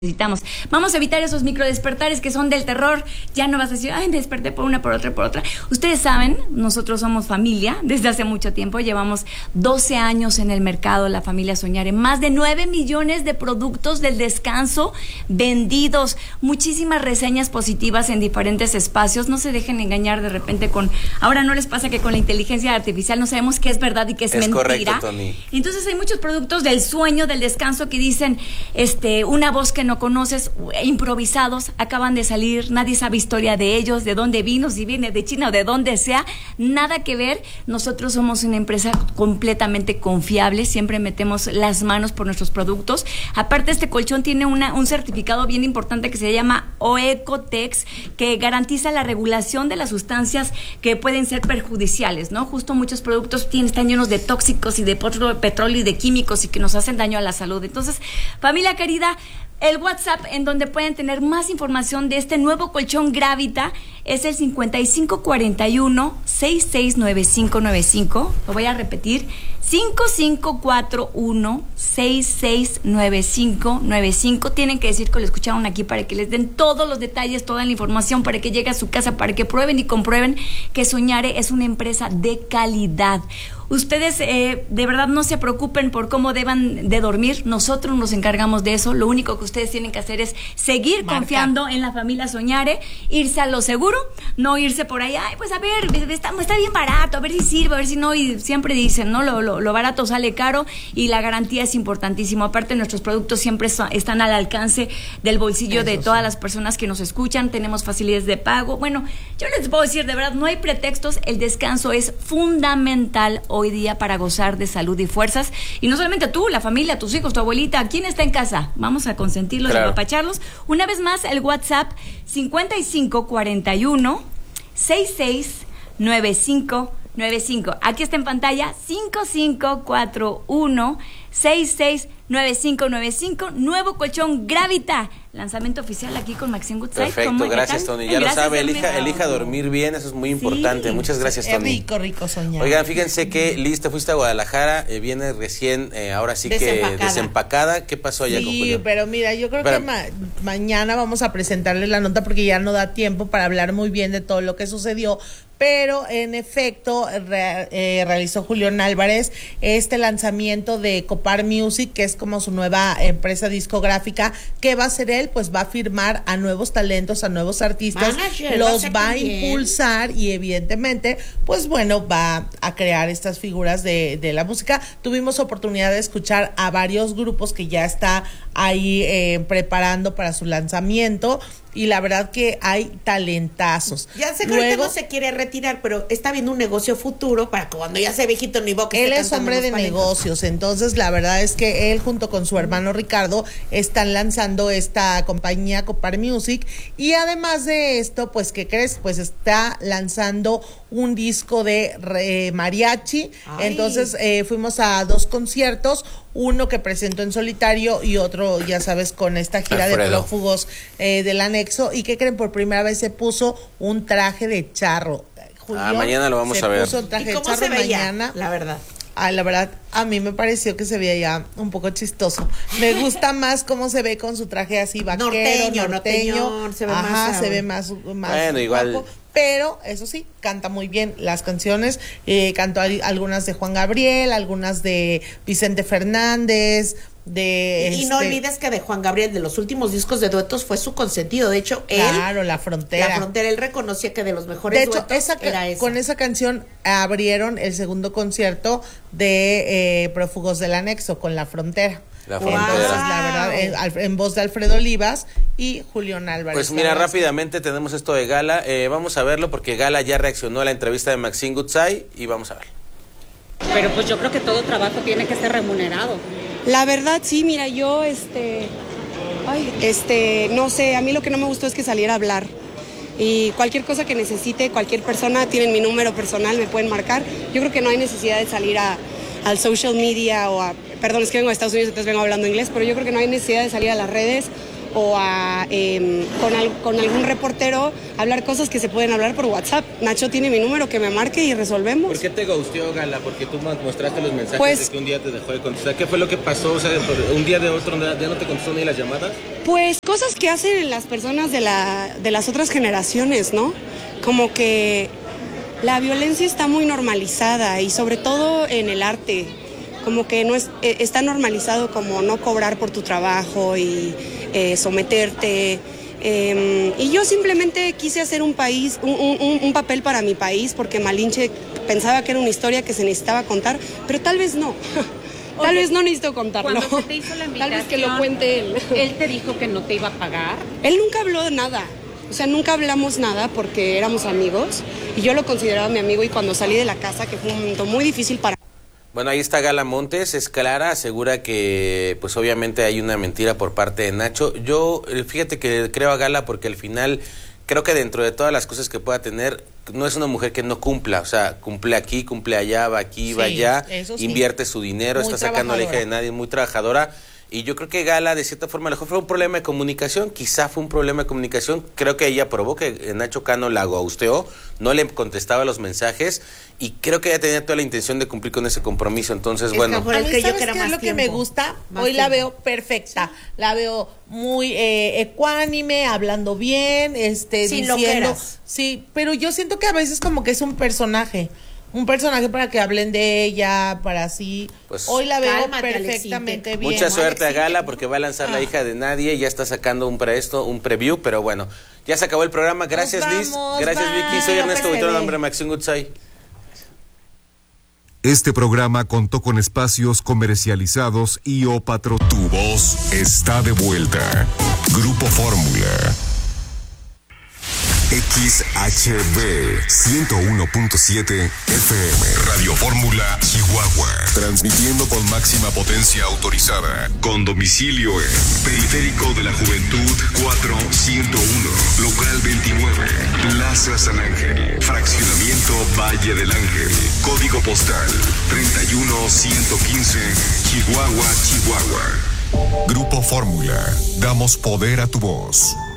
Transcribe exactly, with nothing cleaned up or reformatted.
necesitamos. Vamos a evitar esos microdespertares que son del terror. Ya no vas a decir, ay, me desperté por una, por otra, por otra. Ustedes saben, nosotros somos familia desde hace mucho tiempo. Llevamos doce años en el mercado, la familia Soñare. Más de nueve millones de productos del descanso vendidos. Muchísimas reseñas positivas en diferentes espacios. No se dejen engañar de repente con... Ahora no les pasa que con la inteligencia artificial no sabemos qué es verdad y qué es, es mentira. Correcto, Tony. Entonces hay muchos productos del sueño, del descanso que dicen, este, una voz que no conoces, improvisados, acaban de salir, nadie sabe historia de ellos, de dónde vino, si viene de China o de donde sea, nada que ver. Nosotros somos una empresa completamente confiable, siempre metemos las manos por nuestros productos. Aparte, este colchón tiene una, un certificado bien importante que se llama Oecotex, que garantiza la regulación de las sustancias que pueden ser perjudiciales, ¿no? Justo muchos productos tienen, están llenos de tóxicos y de petróleo y de químicos y que nos hacen daño a la salud. Entonces, familia querida, el WhatsApp en donde pueden tener más información de este nuevo colchón Gravita es el cincuenta y cinco cuarenta y uno, sesenta y seis noventa y cinco noventa y cinco. Lo voy a repetir, cinco cinco cuatro uno, sesenta y seis noventa y cinco noventa y cinco. Tienen que decir que lo escucharon aquí para que les den todos los detalles, toda la información, para que llegue a su casa, para que prueben y comprueben que Soñare es una empresa de calidad. Ustedes eh, de verdad no se preocupen por cómo deban de dormir, nosotros nos encargamos de eso. Lo único que ustedes tienen que hacer es seguir Marca. confiando en la familia Soñare, irse a lo seguro, no irse por ahí, ay, pues a ver, está, está bien barato, a ver si sirve, a ver si no, y siempre dicen, ¿no? Lo, lo, lo barato sale caro y la garantía es importantísimo. Aparte, nuestros productos siempre son, están al alcance del bolsillo eso de todas sí. las personas que nos escuchan, tenemos facilidades de pago. Bueno, yo les puedo decir, de verdad, no hay pretextos, el descanso es fundamental hoy día para gozar de salud y fuerzas, y no solamente tú, la familia, tus hijos, tu abuelita, ¿quién está en casa? Vamos a consentirlos claro. y apapacharlos. Una vez más, el WhatsApp cincuenta y cinco cuarenta y uno, sesenta y seis noventa y cinco noventa y cinco. Aquí está en pantalla, cinco cinco cuatro uno, sesenta y seis noventa y cinco noventa y cinco. Nuevo colchón Gravita. Lanzamiento oficial aquí con Maxine Goodside. Perfecto, gracias, Tony. Ya gracias, lo sabe, elija, elija dormir bien, eso es muy importante. Sí. Muchas gracias, Tony. Es rico, rico soñar. Oigan, fíjense que Liz, te fuiste a Guadalajara, eh, viene recién, eh, ahora sí desempacada. que desempacada. ¿Qué pasó allá sí, con Julio? Sí, pero mira, yo creo pero, que ma mañana vamos a presentarles la nota porque ya no da tiempo para hablar muy bien de todo lo que sucedió. Pero en efecto re, eh, realizó Julián Álvarez este lanzamiento de Copar Music, que es como su nueva empresa discográfica. ¿Qué va a hacer él? Pues va a firmar a nuevos talentos, a nuevos artistas, Manager, los va a impulsar y evidentemente, pues bueno, va a crear estas figuras de, de la música. Tuvimos oportunidad de escuchar a varios grupos que ya está ahí eh, preparando para su lanzamiento. Y la verdad que hay talentazos. Ya sé que Luego, ahorita no se quiere retirar, pero está viendo un negocio futuro para cuando ya sea viejito ni boca. Él es hombre de negocios, entonces la verdad es que él junto con su hermano Ricardo están lanzando esta compañía Copar Music. Y además de esto, pues ¿qué crees? Pues está lanzando un disco de eh, mariachi. Ay. Entonces eh, fuimos a dos conciertos, uno que presentó en solitario y otro, ya sabes, con esta gira Alfredo. de prófugos eh, del anexo. ¿Y qué creen? Por primera vez se puso un traje de charro. Julio, ah, mañana lo vamos a ver. Puso un traje ¿Y cómo de charro se veía? Mañana. La verdad. Ay, la verdad, a mí me pareció que se veía ya un poco chistoso. Me gusta más cómo se ve con su traje así vaquero, norteño. norteño. norteño se ve Ajá, más, se ve más, más bueno, igual. Poco, pero eso sí, canta muy bien las canciones. Eh, cantó algunas de Juan Gabriel, algunas de Vicente Fernández. De y este... no olvides que de Juan Gabriel, de los últimos discos de duetos, fue su consentido. De hecho, él, claro, La Frontera. La Frontera, él reconocía que de los mejores de hecho, duetos esa, era esa. Con esa canción abrieron el segundo concierto de eh, Prófugos del Anexo, con La Frontera. La Frontera. Entonces, la verdad, en, en voz de Alfredo Olivas y Julián Álvarez. Pues mira, rápidamente tenemos esto de Gala. Eh, vamos a verlo porque Gala ya reaccionó a la entrevista de Maxine Goodside y vamos a verlo. Pero pues yo creo que todo trabajo tiene que ser remunerado. La verdad, sí, mira, yo, este, ay, este, no sé, a mí lo que no me gustó es que saliera a hablar. Y cualquier cosa que necesite, cualquier persona, tienen mi número personal, me pueden marcar. Yo creo que no hay necesidad de salir a, al social media o a, perdón, es que vengo de Estados Unidos, entonces vengo hablando inglés, pero yo creo que no hay necesidad de salir a las redes o a, eh, con, al, con algún reportero hablar cosas que se pueden hablar por WhatsApp. Nacho tiene mi número, que me marque y resolvemos. ¿Por qué te ghosteó, Gala? Porque tú mostraste los mensajes pues, de que un día te dejó de contestar. ¿Qué fue lo que pasó? O sea, un día de otro ya no te contestó ni las llamadas. Pues cosas que hacen las personas de, la, de las otras generaciones, ¿no? Como que la violencia está muy normalizada y sobre todo en el arte. Como que no es, eh, está normalizado como no cobrar por tu trabajo y eh, someterte. Eh, y yo simplemente quise hacer un país, un, un, un papel para mi país, porque Malinche pensaba que era una historia que se necesitaba contar, pero tal vez no. Tal Oye, vez no necesito contarlo. Cuando se te hizo la invitación, tal vez que lo cuente él. Él te dijo que no te iba a pagar. Él nunca habló de nada. O sea, nunca hablamos nada porque éramos amigos y yo lo consideraba mi amigo, y cuando salí de la casa, que fue un momento muy difícil para... Bueno, ahí está Gala Montes, es clara, asegura que pues obviamente hay una mentira por parte de Nacho. Yo, fíjate que creo a Gala porque al final creo que dentro de todas las cosas que pueda tener, no es una mujer que no cumpla, o sea, cumple aquí, cumple allá, va aquí, va Sí, allá, eso sí. invierte su dinero, Muy está sacando a la hija de trabajadora. nadie, muy trabajadora. Y yo creo que Gala, de cierta forma, a lo mejor fue un problema de comunicación, quizá fue un problema de comunicación. Creo que ella probó que Nacho Cano la ghosteó, no le contestaba los mensajes, y creo que ella tenía toda la intención de cumplir con ese compromiso. Entonces, Es bueno. que Por A el mí, que yo ¿sabes quiera qué es más lo que me tiempo? gusta? Más Hoy la tiempo. veo perfecta. La veo muy eh, ecuánime, hablando bien, este, Sin diciendo... loqueras. Sí, pero yo siento que a veces como que es un personaje. Un personaje para que hablen de ella, para así... Pues, Hoy la veo cálmate, perfectamente Alexite. bien. Mucha suerte a Alexita, Gala ¿no? porque va a lanzar Ah. La hija de nadie, ya está sacando un pre esto, un preview, pero bueno, ya se acabó el programa. Gracias, Nos Liz. vamos, Gracias, bye. Vicky. Soy Ernesto P S D. Buitrón, nombre Maxine Goodside. Este programa contó con espacios comercializados y o patro. Tu voz está de vuelta. Grupo Fórmula. X H B ciento uno punto siete F M. Radio Fórmula Chihuahua. Transmitiendo con máxima potencia autorizada. Con domicilio en Periférico de la Juventud cuatro ciento uno. Local veintinueve. Plaza San Ángel. Fraccionamiento Valle del Ángel. Código postal treinta y uno ciento quince. Chihuahua, Chihuahua. Grupo Fórmula. Damos poder a tu voz.